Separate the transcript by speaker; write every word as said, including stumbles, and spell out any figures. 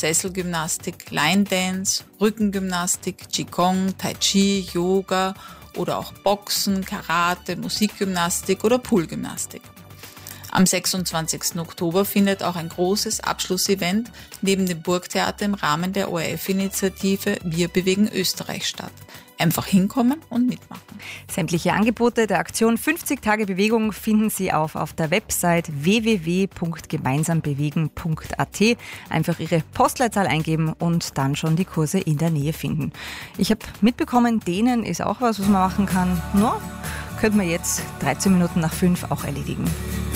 Speaker 1: Sesselgymnastik, Line Dance, Rückengymnastik, Qigong, Tai Chi, Yoga oder auch Boxen, Karate, Musikgymnastik oder Poolgymnastik. Am sechsundzwanzigsten Oktober findet auch ein großes Abschlussevent neben dem Burgtheater im Rahmen der O R F-Initiative Wir bewegen Österreich statt. Einfach hinkommen und mitmachen.
Speaker 2: Sämtliche Angebote der Aktion fünfzig Tage Bewegung finden Sie auf, auf der Website w w w punkt gemeinsam bewegen punkt a t. Einfach Ihre Postleitzahl eingeben und dann schon die Kurse in der Nähe finden. Ich habe mitbekommen, dehnen ist auch was, was man machen kann. No, könnte man jetzt dreizehn Minuten nach fünf auch erledigen.